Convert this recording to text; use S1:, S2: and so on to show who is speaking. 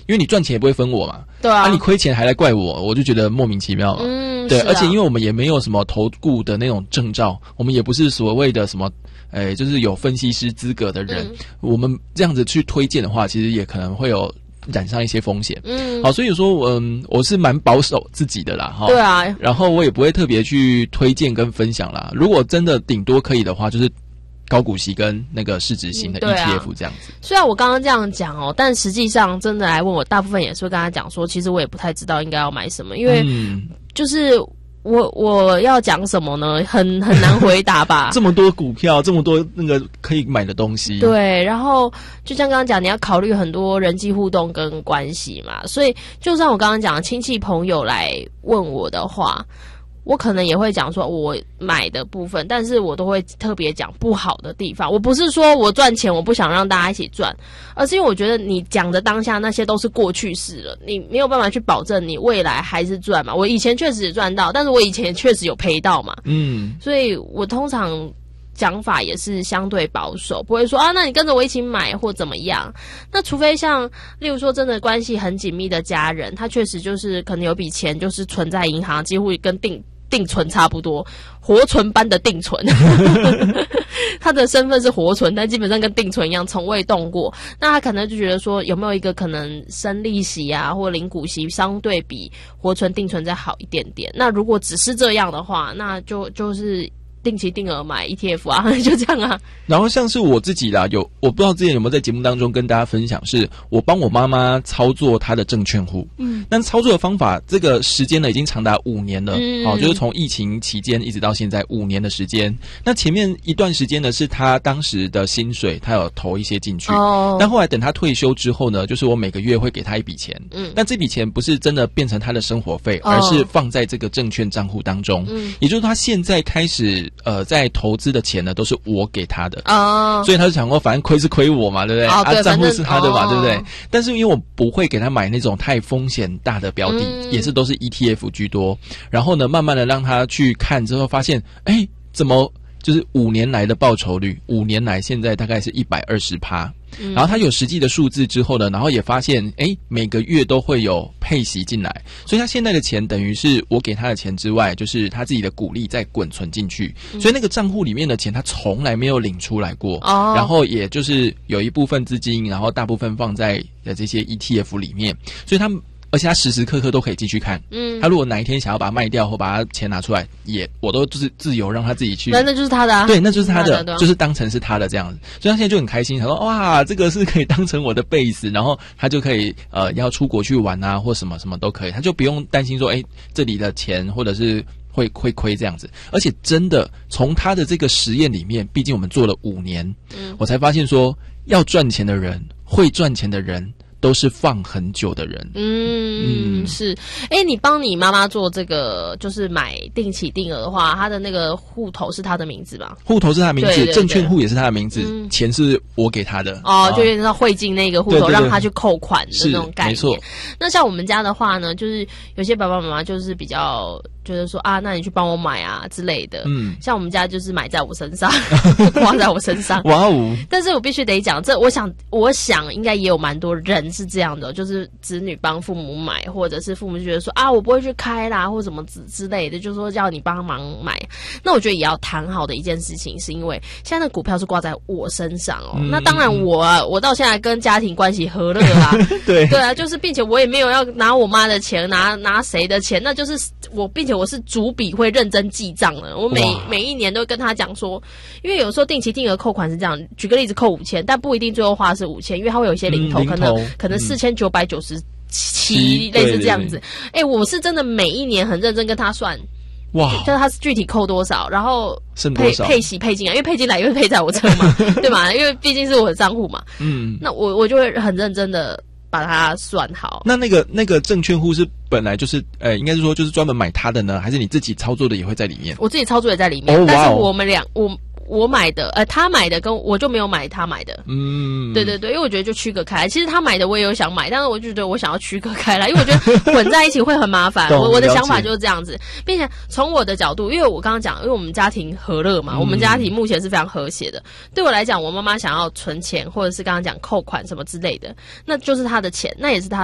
S1: 因为你赚钱也不会分我嘛，
S2: 对啊，
S1: 你亏钱还来怪我，我就觉得莫名其妙了。对，而且因为我们也没有什么投顾的那种证照，我们也不是所谓的什么。就是有分析师资格的人，我们这样子去推荐的话，其实也可能会有染上一些风险。好，所以说，我是蛮保守自己的啦，哈。
S2: 对啊。
S1: 然后我也不会特别去推荐跟分享啦。如果真的顶多可以的话，就是高股息跟那个市值型的 ETF 这样子。
S2: 虽然我刚刚这样讲哦，但实际上真的来问我，大部分也是会跟他讲说，其实我也不太知道应该要买什么，因为就是。我要讲什么呢？很难回答吧。
S1: 这么多股票，这么多那个可以买的东西。
S2: 对，然后就像刚刚讲，你要考虑很多人际互动跟关系嘛。所以，就像我刚刚讲，亲戚朋友来问我的话，我可能也会讲说我买的部分，但是我都会特别讲不好的地方。我不是说我赚钱我不想让大家一起赚，而是因为我觉得你讲的当下那些都是过去式了，你没有办法去保证你未来还是赚嘛。我以前确实也赚到，但是我以前确实有赔到嘛。所以我通常讲法也是相对保守，不会说啊，那你跟着我一起买或怎么样。那除非像例如说真的关系很紧密的家人，他确实就是可能有笔钱就是存在银行，几乎跟定存差不多，活存般的定存。他的身份是活存，但基本上跟定存一样，从未动过。那他可能就觉得说，有没有一个可能生利息啊，或零股息，相对比活存定存再好一点点。那如果只是这样的话，那就是定期定额买 ETF 啊，就这样啊。
S1: 然后像是我自己啦，我不知道之前有没有在节目当中跟大家分享，是我帮我妈妈操作她的证券户。那操作的方法，这个时间呢已经长达5年了。就是从疫情期间一直到现在5年的时间。那前面一段时间呢，是她当时的薪水，她有投一些进去。但后来等她退休之后呢，就是我每个月会给她一笔钱。但这笔钱不是真的变成她的生活费，而是放在这个证券账户当中。也就是她现在开始在投资的钱呢，都是我给他的所以他就想说，反正亏是亏我嘛，对不对？
S2: 对，
S1: 账户是他的嘛，对不对？但是因为我不会给他买那种太风险大的标的，也是都是 ETF 居多。然后呢，慢慢的让他去看之后，发现，怎么就是5年来的报酬率，5年来现在大概是120%。然后他有实际的数字之后呢，然后也发现每个月都会有配息进来，所以他现在的钱等于是我给他的钱之外，就是他自己的股利再滚存进去，所以那个账户里面的钱他从来没有领出来过。然后也就是有一部分资金，然后大部分放在这些 ETF 里面，所以而且他时时刻刻都可以继续看。他如果哪一天想要把它卖掉或把他钱拿出来，我都就是自由让他自己去。
S2: 那就是他的啊。
S1: 对，那就是他的，就是当成是他的这样子。所以他现在就很开心，他说哇，这个是可以当成我的 base， 然后他就可以要出国去玩啊，或什么什么都可以，他就不用担心说这里的钱或者是会亏这样子。而且真的从他的这个实验里面，毕竟我们做了5年，我才发现说要赚钱的人，会赚钱的人。都是放很久的人。
S2: 是。你帮你妈妈做这个就是买定期定额的话，她的那个户头是她的名字吧？
S1: 户头是她的名字，证券户也是她的名字，钱是我给她的。
S2: 就有点像汇进那个户头，让她去扣款的那种概念。没错。那像我们家的话呢，就是有些爸爸妈妈就是比较觉得说啊，那你去帮我买啊之类的。像我们家就是买在我身上，花在我身上。哇哦！但是我必须得讲，这我想应该也有蛮多人是这样的，就是子女帮父母买，或者是父母就觉得说啊，我不会去开啦，或什么之类的，就是说叫你帮忙买。那我觉得也要谈好的一件事情，是因为现在的股票是挂在我身上那当然我到现在跟家庭关系和乐啦。对啊，就是并且我也没有要拿我妈的钱，拿谁的钱，那就是并且我是逐笔会认真记账的。我每一年都会跟他讲说，因为有时候定期定额扣款是这样，举个例子扣5000，但不一定最后花是5000，因为它会有一些零头，可能4997类似这样子。我是真的每一年很认真跟他算。哇！就是他具体扣多少，然后配息配进来，因为配进来也会配在我这嘛，对吧？因为毕竟是我的账户嘛。那我就会很认真的把它算好。那
S1: 个证券户是本来就是应该是说就是专门买他的呢，还是你自己操作的也会在里面？
S2: 我自己操作也在里面，但是我买的，他买的跟我就没有买他买的。对，因为我觉得就区隔开来。其实他买的我也有想买，但是我就觉得我想要区隔开来，因为我觉得混在一起会很麻烦。我的想法就是这样子，并且从我的角度，因为我刚刚讲，因为我们家庭和乐嘛，我们家庭目前是非常和谐的。对我来讲，我妈妈想要存钱，或者是刚刚讲扣款什么之类的，那就是她的钱，那也是她